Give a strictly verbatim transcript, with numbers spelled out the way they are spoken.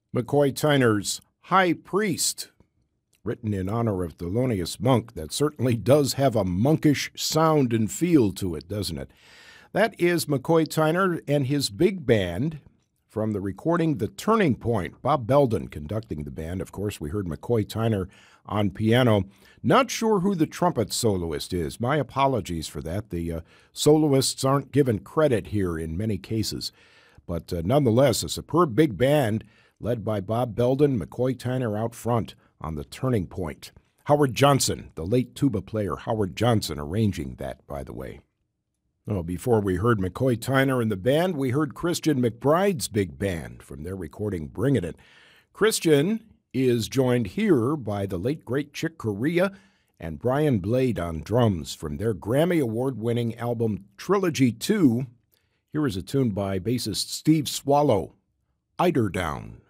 McCoy Tyner's High Priest, written in honor of Thelonious Monk. That certainly does have a monkish sound and feel to it, doesn't it? That is McCoy Tyner and his big band from the recording The Turning Point. Bob Belden conducting the band. Of course, we heard McCoy Tyner on piano. Not sure who the trumpet soloist is. My apologies for that. The uh, soloists aren't given credit here in many cases. But uh, nonetheless, a superb big band led by Bob Belden, McCoy Tyner out front on The Turning Point. Howard Johnson, the late tuba player Howard Johnson, arranging that, by the way. Well, before we heard McCoy Tyner and the band, we heard Christian McBride's big band from their recording Bringin' It. Christian is joined here by the late, great Chick Corea and Brian Blade on drums from their Grammy Award-winning album Trilogy two. Here is a tune by bassist Steve Swallow, Eiderdown.